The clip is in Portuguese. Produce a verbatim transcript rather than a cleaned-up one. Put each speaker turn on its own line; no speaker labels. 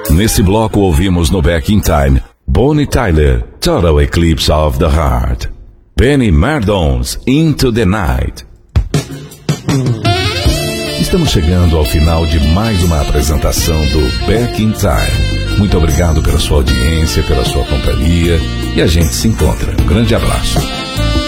Nesse bloco ouvimos no Back in Time Bonnie Tyler, Total Eclipse of the Heart. Benny Mardon's Into the Night. Estamos chegando ao final de mais uma apresentação do Back in Time. Muito obrigado pela sua audiência, pela sua companhia, e a gente se encontra. Um grande abraço.